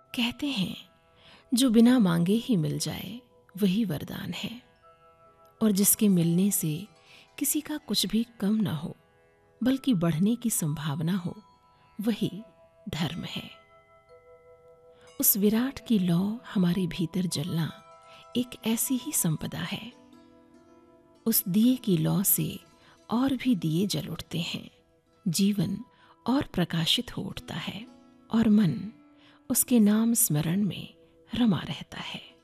कहते हैं जो बिना मांगे ही मिल जाए वही वरदान है, और जिसके मिलने से किसी का कुछ भी कम ना हो बल्कि बढ़ने की संभावना हो, वही धर्म है। उस विराट की लौ हमारे भीतर जलना एक ऐसी ही संपदा है। उस दिए की लौ से और भी दिए जल उठते हैं, जीवन और प्रकाशित हो उठता है और मन उसके नाम स्मरण में रमा रहता है।